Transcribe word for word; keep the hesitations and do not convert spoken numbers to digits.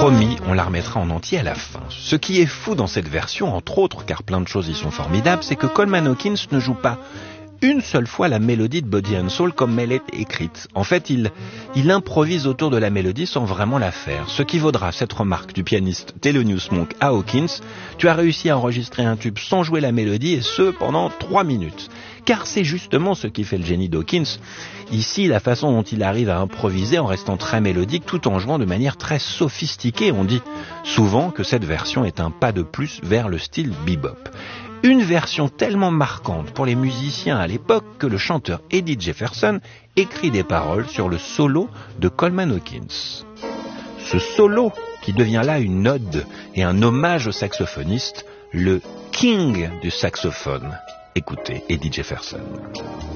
promis, on la remettra en entier à la fin. Ce qui est fou dans cette version, entre autres, car plein de choses y sont formidables, c'est que Coleman Hawkins ne joue pas une seule fois la mélodie de Body and Soul comme elle est écrite. En fait, il, il improvise autour de la mélodie sans vraiment la faire. Ce qui vaudra cette remarque du pianiste Thelonious Monk à Hawkins: tu as réussi à enregistrer un tube sans jouer la mélodie, et ce pendant trois minutes. Car c'est justement ce qui fait le génie d'Hawkins. Ici, la façon dont il arrive à improviser en restant très mélodique tout en jouant de manière très sophistiquée. On dit souvent que cette version est un pas de plus vers le style bebop. Une version tellement marquante pour les musiciens à l'époque que le chanteur Eddie Jefferson écrit des paroles sur le solo de Coleman Hawkins. Ce solo qui devient là une ode et un hommage au saxophoniste, le king du saxophone. Écoutez Eddie Jefferson.